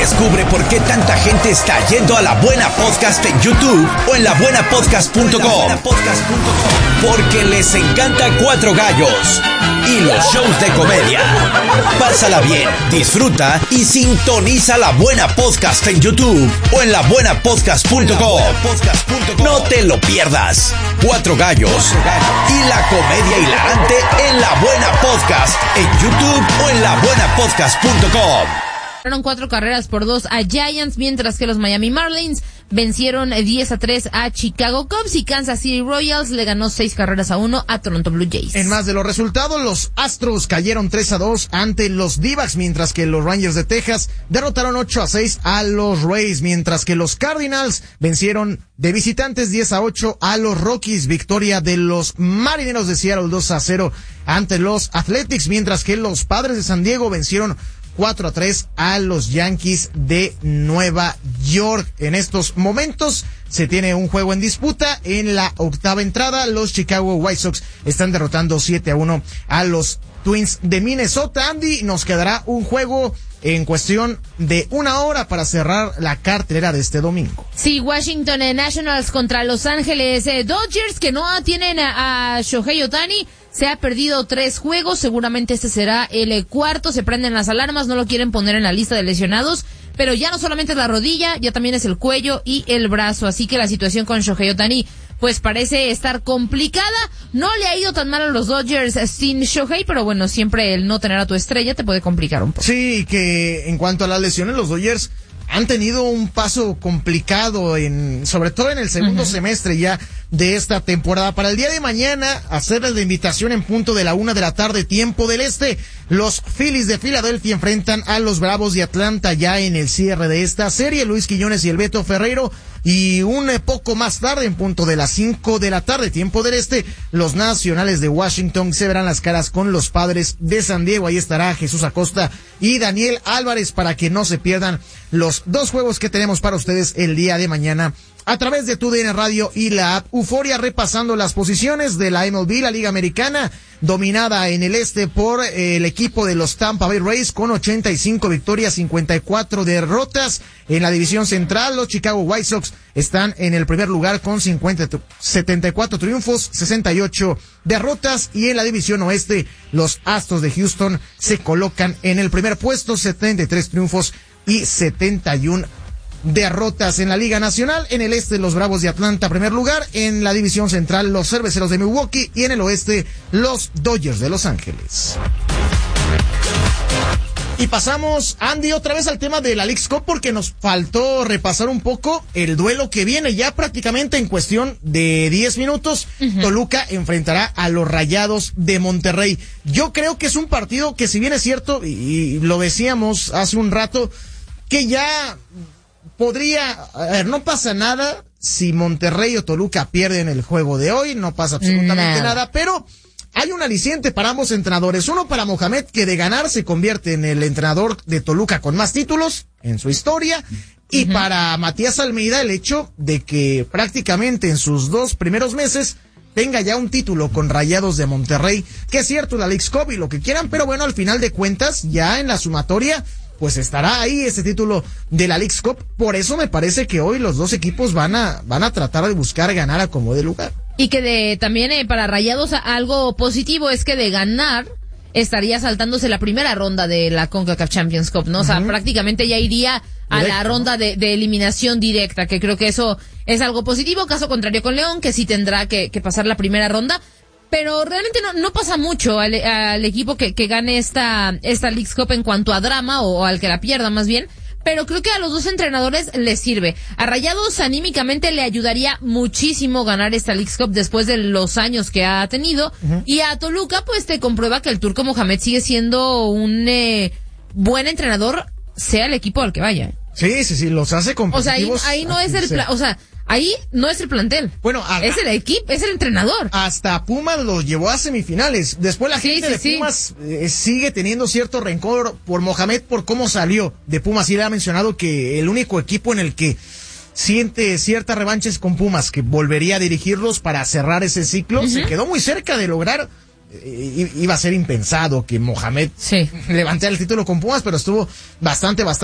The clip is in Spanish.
Descubre por qué tanta gente está yendo a La Buena Podcast en YouTube o en labuenapodcast.com. Porque les encanta Cuatro Gallos y los shows de comedia. Pásala bien, disfruta y sintoniza La Buena Podcast en YouTube o en labuenapodcast.com. No te lo pierdas. Cuatro Gallos y la comedia hilarante en La Buena Podcast en YouTube o en labuenapodcast.com. Fueron 4-2 a Giants, mientras que los Miami Marlins vencieron 10-3 a Chicago Cubs y Kansas City Royals le ganó 6-1 a Toronto Blue Jays. En más de los resultados, los Astros cayeron 3-2 ante los D-backs, mientras que los Rangers de Texas derrotaron 8-6 a los Rays, mientras que los Cardinals vencieron de visitantes 10-8 a los Rockies. Victoria de los Marineros de Seattle 2-0 ante los Athletics, mientras que los Padres de San Diego vencieron 4-3 a los Yankees de Nueva York. En estos momentos se tiene un juego en disputa. En la octava entrada, los Chicago White Sox están derrotando 7-1 a los Twins de Minnesota. Andy, nos quedará un juego en cuestión de una hora para cerrar la cartelera de este domingo. Sí, Washington Nationals contra Los Ángeles Dodgers, que no tienen a Shohei Ohtani. Se ha perdido 3 juegos, seguramente este será el cuarto, se prenden las alarmas, no lo quieren poner en la lista de lesionados, pero ya no solamente es la rodilla, ya también es el cuello y el brazo, así que la situación con Shohei Ohtani pues parece estar complicada. No le ha ido tan mal a los Dodgers sin Shohei, pero bueno, siempre el no tener a tu estrella te puede complicar un poco. Sí, que en cuanto a las lesiones, los Dodgers han tenido un paso complicado sobre todo en el segundo semestre ya de esta temporada. Para el día de mañana, hacerles la invitación en punto de la 1 p.m, tiempo del este. Los Phillies de Filadelfia enfrentan a los Bravos de Atlanta ya en el cierre de esta serie. Luis Quiñones y el Beto Ferreiro. Y un poco más tarde, en punto de las 5 p.m, tiempo del este, los Nacionales de Washington se verán las caras con los Padres de San Diego. Ahí estará Jesús Acosta y Daniel Álvarez para que no se pierdan los 2 juegos que tenemos para ustedes el día de mañana a través de TUDN Radio y la app Euforia, repasando las posiciones de la MLB, la Liga Americana, dominada en el este por el equipo de los Tampa Bay Rays con 85 victorias, 54 derrotas. En la división central, los Chicago White Sox están en el primer lugar con 74 triunfos, 68 derrotas. Y en la división oeste, los Astros de Houston se colocan en el primer puesto, 73 triunfos y 71 derrotas. En la Liga Nacional, en el este, los Bravos de Atlanta, primer lugar. En la división central, los Cerveceros de Milwaukee. Y en el oeste, los Dodgers de Los Ángeles. Y pasamos, Andy, otra vez al tema de la Leagues Cup, porque nos faltó repasar un poco el duelo que viene ya prácticamente en cuestión de 10 minutos. Toluca enfrentará a los Rayados de Monterrey. Yo creo que es un partido que, si bien es cierto, y lo decíamos hace un rato, que ya no pasa nada si Monterrey o Toluca pierden el juego de hoy, no pasa absolutamente nada, pero hay un aliciente para ambos entrenadores. Uno para Mohamed, que de ganar se convierte en el entrenador de Toluca con más títulos en su historia, y para Matías Almeida el hecho de que prácticamente en sus 2 primeros meses tenga ya un título con Rayados de Monterrey, que es cierto, la Leagues Cup y lo que quieran, pero bueno, al final de cuentas, ya en la sumatoria, pues estará ahí ese título de la Leagues Cup. Por eso me parece que hoy los 2 equipos van a tratar de buscar ganar a como de lugar. Y que también para Rayados algo positivo es que de ganar estaría saltándose la primera ronda de la CONCACAF Champions Cup, ¿no? O sea, prácticamente ya iría a la ronda de eliminación directa, que creo que eso es algo positivo. Caso contrario con León, que sí tendrá que pasar la primera ronda. Pero realmente no pasa mucho al equipo que gane esta Leagues Cup en cuanto a drama, o al que la pierda más bien. Pero creo que a los 2 entrenadores les sirve. A Rayados anímicamente le ayudaría muchísimo ganar esta Leagues Cup después de los años que ha tenido. Y a Toluca pues te comprueba que el turco Mohamed sigue siendo un buen entrenador, sea el equipo al que vaya. Sí, los hace competitivos. O sea, ahí no es ahí no es el plantel. Bueno, es el equipo, es el entrenador. Hasta Pumas los llevó a semifinales. Después la gente de Pumas sigue teniendo cierto rencor por Mohamed, por cómo salió de Pumas. Y le ha mencionado que el único equipo en el que siente cierta revancha es con Pumas, que volvería a dirigirlos para cerrar ese ciclo. Se quedó muy cerca de lograr. Iba a ser impensado que Mohamed levantara el título con Pumas, pero estuvo bastante